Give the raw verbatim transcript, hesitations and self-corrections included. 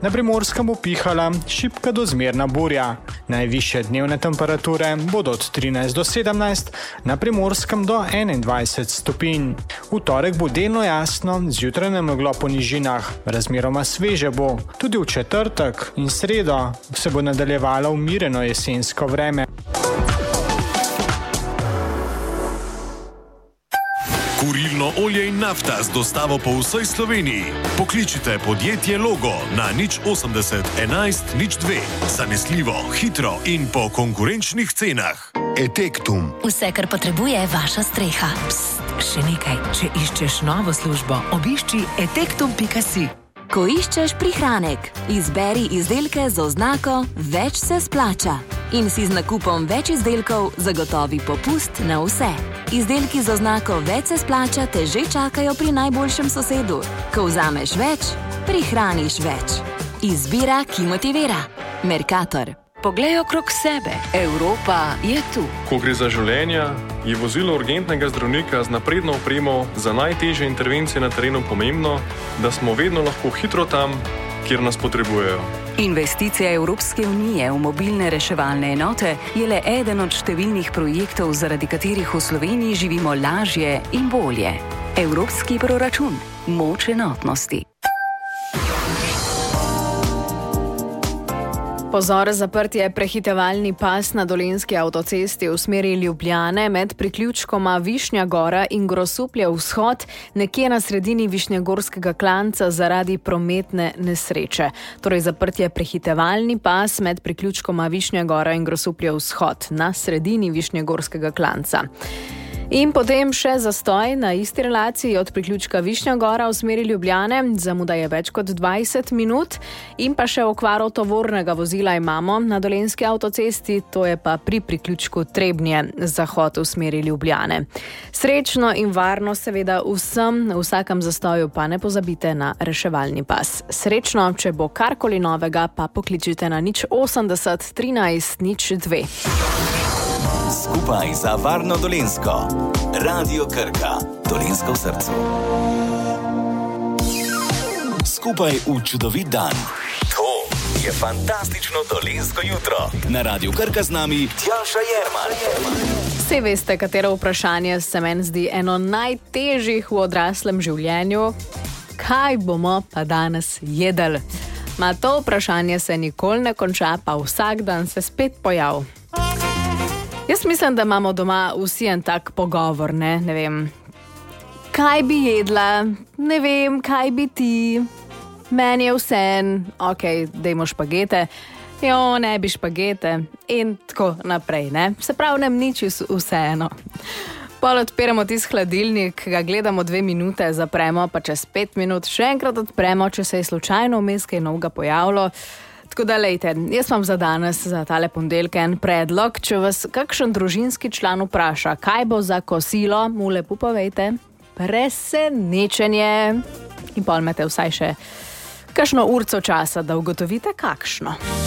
na Primorskem bo pihala šibka do zmerna burja. Najvišje dnevne temperature bodo od trinajst do sedemnajst, na Primorskem do enaindvajset stopinj. V torek bo delno jasno, zjutraj nameglo po nižinah, razmeroma sveže bo. Tudi v četrtek in sredo se bo nadaljevalo umireno jesensko vreme. Kurilno olje in nafta z dostavo po vsej Sloveniji. Pokličite podjetje Logo na nič osemdeset enajst nič dve. Zanesljivo, hitro in po konkurenčnih cenah. Etektum. Vse, kar potrebuje vaša streha. Psst, še nekaj. Če iščeš novo službo, obišči etektum pika si. Ko iščeš prihranek, izberi izdelke z oznako Več se splača. In si z nakupom več izdelkov zagotovi popust na vse. Izdelki z oznako Več se splača te že čakajo pri najboljšem sosedu. Ko vzameš več, prihraniš več. Izbira, ki motivira. Mercator. Poglej okrog sebe. Evropa je tu. Ko gre za življenja, je vozilo urgentnega zdravnika z napredno opremo za najtežje intervencije na terenu pomembno, da smo vedno lahko hitro tam, kjer nas potrebujejo. Investicija Evropske unije v mobilne reševalne enote je le eden od številnih projektov, zaradi katerih v Sloveniji živimo lažje in bolje. Evropski proračun. Moč enotnosti. Pozor, zaprt je prehitevalni pas na Dolenjski avtocesti v smeri Ljubljane med priključkoma Višnja Gora in Grosuplje vzhod, nekje na sredini Višnjegorskega klanca zaradi prometne nesreče. Torej zaprt je prehitevalni pas med priključkoma Višnja Gora in Grosuplje vzhod na sredini Višnjegorskega klanca. In potem še zastoj na isti relaciji od priključka Višnja Gora v smeri Ljubljane, zamuda je več kot dvajset minut, in pa še okvaro tovornega vozila imamo na Dolenjski avtocesti, to je pa pri priključku Trebnje, zahod v smeri Ljubljane. Srečno in varno seveda vsem, v vsakem zastoju pa ne pozabite na reševalni pas. Srečno, če bo karkoli novega, pa pokličite na nič osemdeset trinajst nič dve. Skupaj za varno Dolenjsko. Radio Krka. Dolenjsko v srcu. Skupaj v čudovit dan. To je fantastično dolenjsko jutro. Na Radio Krka z nami Tjaša Jerman. Vsi veste, katero vprašanje se meni zdi eno najtežjih v odraslem življenju. Kaj bomo pa danes jedli? Ma to vprašanje se nikoli ne konča, pa vsak dan se spet pojavi. Jaz mislim, da imamo doma vsi en tak pogovor, ne, ne vem, kaj bi jedla, ne vem, kaj bi ti, meni je vseeno, okej, dajmo špagete, jo, ne bi špagete in tako naprej, ne, se pravi, nam ni čisto vseeno. Pol odpiramo tisti hladilnik, ga gledamo dve minute, zapremo, pa čez pet minut še enkrat odpremo, če se je slučajno vmes kaj novega pojavilo. Tako da, lejte, jaz vam za danes, za tale ponedeljek en predlog, če vas kakšen družinski član vpraša, kaj bo za kosilo, mu lepo povejte, presenečenje. In pol imate vsaj še kakšno urco časa, da ugotovite kakšno.